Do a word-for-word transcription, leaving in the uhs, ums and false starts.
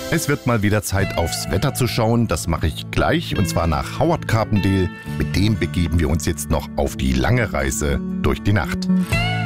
Es wird mal wieder Zeit, aufs Wetter zu schauen. Das mache ich gleich, und zwar nach Howard Carpendale. Mit dem begeben wir uns jetzt noch auf die lange Reise durch die Nacht.